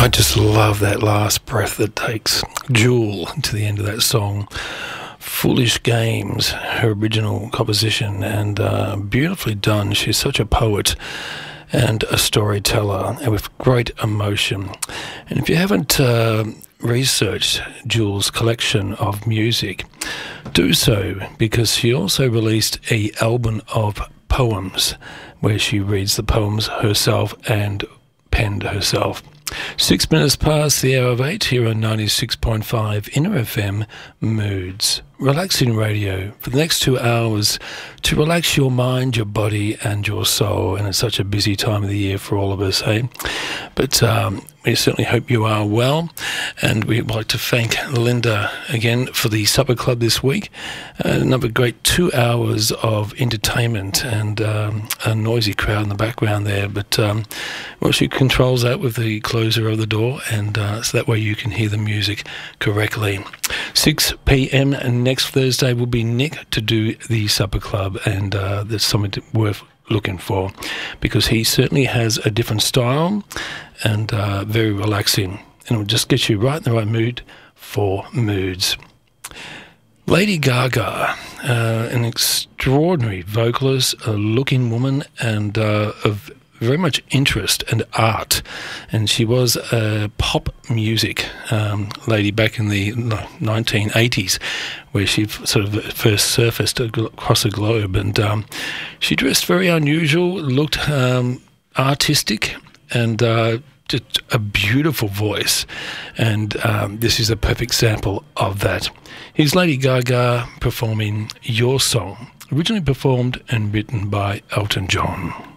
I just love that last breath that takes Jewel to the end of that song. Foolish Games, her original composition, and beautifully done. She's such a poet and a storyteller, and with great emotion. And if you haven't researched Jewel's collection of music, do so, because she also released an album of poems where she reads the poems herself and penned herself. 6 minutes past the hour of 8 here on 96.5 Inner FM Moods. Relaxing radio for the next 2 hours to relax your mind, your body and your soul. And it's such a busy time of the year for all of us, hey? But we certainly hope you are well. And we'd like to thank Linda again for the supper club this week. Another great 2 hours of entertainment and a noisy crowd in the background there. But well, she controls that with the closer of the door, and so that way you can hear the music correctly. 6 p.m. next Thursday will be Nick to do the supper club, and that's something worth looking for, because he certainly has a different style and very relaxing, and it will just get you right in the right mood for moods. Lady Gaga, an extraordinary vocalist, a looking woman, and of very much interest and art, and she was a pop music lady back in the 1980s, where she sort of first surfaced across the globe, and she dressed very unusual, looked artistic, and just a beautiful voice, and this is a perfect sample of that. Here's Lady Gaga performing Your Song, originally performed and written by Elton John.